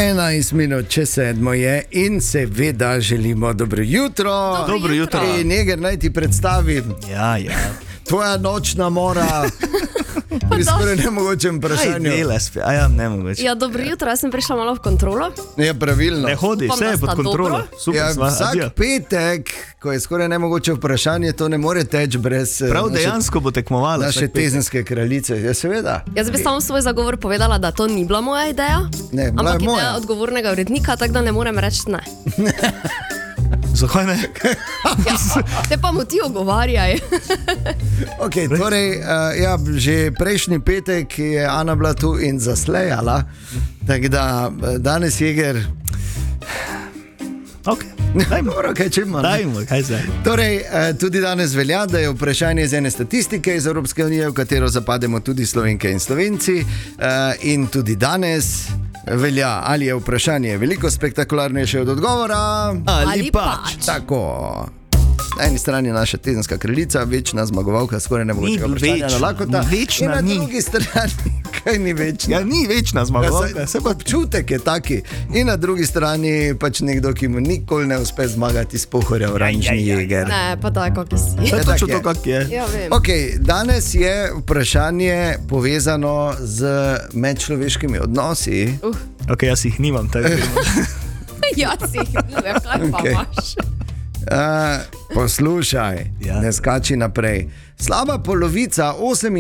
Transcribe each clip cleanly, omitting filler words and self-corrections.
11 minut čez 7 je in seveda želimo dobro jutro. Dobro jutro. In Neger, naj ti predstavim. Ja. Tvoja nočna mora pri skoraj nemogočem vprašanju. Nemogoče. Ja, dobro jutro, jaz sem prišla malo v kontrolo. Je pravilno. Ne hodi, vse je pod kontrolo. Super, Ja, vsak petek, ko je skoraj nemogoče vprašanje, to ne more teči brez Prav dejansko bo tekmovala. naše tezenske kraljice. Ja, seveda. Jaz bi samo svoj zagovor povedala, da to ni bila moja ideja, Ne, bila je ampak moja. ideja odgovornega urednika, tako da ne morem reči ne. Zakaj ne? Ja, te pa mu ti ogovarjaj. Okay, torej, že prejšnji petek je Ana bila tu in zaslejala, tako da danes Jeger. Ok, dajmo. Kaj čemo? Dajmo, kaj zdaj? Torej, tudi danes velja, da je vprašanje iz ene statistike iz Evropske unije, v katero zapademo tudi Slovenke in Slovenci. In tudi danes velja, ali je vprašanje veliko spektakularnejše od odgovora. Ali pač. Tako. Na eni strani je naša tezenska kraljica, večna zmagovalka, skoraj nemogočega vprašanja na lakota. Večna in na ni. drugi strani, kaj ni večna? Ja, ni večna zmagovalka. Se pa občutek je taki. In na drugi strani pač nekdo, ki mu nikoli ne uspe zmagati s pohorja oranžni Jeger. Ne, pa tako, ki si. To je tak točno je. to, kak je. Ja, vem. Okay, danes je vprašanje povezano z medčloveškimi odnosi. Ok, jaz jih nimam. Ja, si jih nimam, kaj pa Okej. imaš. Poslušaj, Ja. ne skači naprej. Slaba polovica,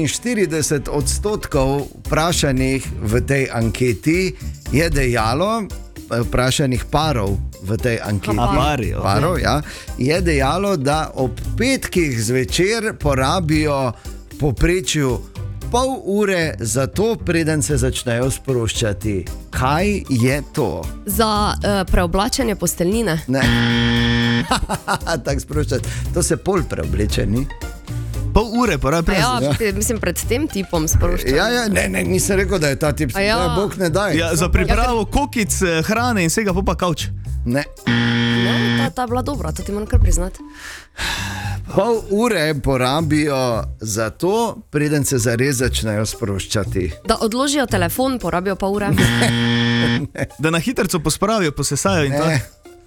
48% vprašanih v tej anketi je dejalo, vprašanih parov v tej anketi, pari, ok. parov, ja, je dejalo, da ob petkih zvečer porabijo v povprečju pol ure za to, preden se začnejo sproščati. Kaj je to? Za preoblačenje posteljnine. Ne. Tako sproščati. To se pol preobleče, ni? Pol ure porabi. Ja, mislim, pred tem tipom sproščam. Ja, ne, nisem rekel, da je ta tip. A ja. Ja, Bog ne daj. Ja, za pripravo kokic, hrane in vsega pa kavč. Ne. No, ta je bila dobra, to ti moram kar priznati. Pol ure porabijo za to, preden se zares začnejo sproščati. Da odložijo telefon, porabijo pa ure. Da na hitrco pospravijo, posesajo in to. Ne.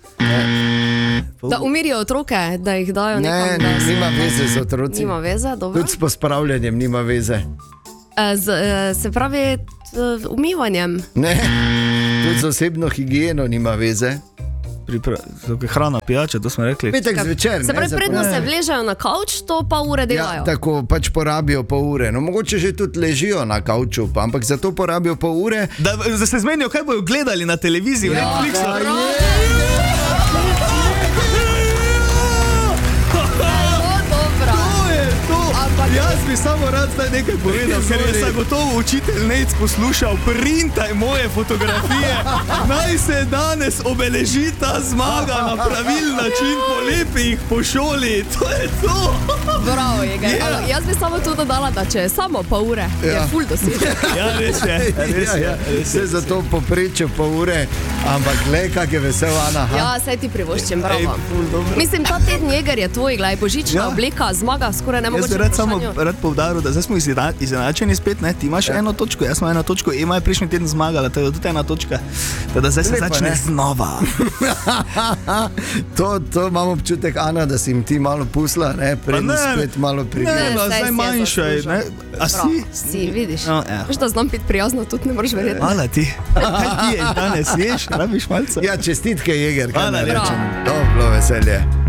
Da umirijo otroke, da jih dajo Ne, nekam. da se- nima veze z otroci. Nima veze, dobro. Tudi s pospravljanjem nima veze. Se pravi, umivanjem. Ne. Tudi z osebno higieno nima veze. Hrana, pijača, to smo rekli. Petek zvečer. Se pravi, ne, predno za- se vležejo na kavč, to pa ure delajo. Ja, tako pač porabijo pol ure. No, mogoče že tudi ležijo na kavču, ampak za to porabijo pol ure. Da se zmenijo, kaj bojo gledali na televiziji, v Netflixu. Ja, je. To je to. Jaz bi samo rad zdaj nekaj povedal, ker je Izvoli. zagotovo učitelj Nejc poslušal, printaj moje fotografije, naj se danes obeleži ta zmaga na pravilen način, polepi jih po šoli, to je to. Bravo, Jeger. Ja. Jaz bi samo to dodala, da če je samo pol ure, Ja. je ful dosežek. Ja, res je, res Ja, je. ja. Res Vse je. za to poprečje pol ure, ampak le kak je vesel Ana. ha? Ja, saj ti privoščim, Ej, bravo. ful dobro. Mislim, ta teden Jeger je tvoj, glej, božična Ja. obleka, zmaga, skoraj ne Jaz mogoče. bi rad samo rad poudaril, da zdaj smo izenačeni spet, ne? Ti imaš eno točko, jaz imam eno točko, Ema je prejšnji teden zmagala, to je tudi ena točka. Teda zdaj se Lepo, začne ne? znova. To imam občutek, Ana, da si jim ti malo pusla, ne, preden ne, spet malo Ne, pride. saj zdaj si je manjšaj, zaslužil. ne? A Prav, si? si, vidiš. No, ja. Veš, da znam biti prijazna, tudi ne moreš verjeti. Hvala ti. Kaj ti ješ danes, ješ, rabiš malce? Ja, čestitke, Jeger, kaj Hvala naj lepa. rečem. To je bilo veselje.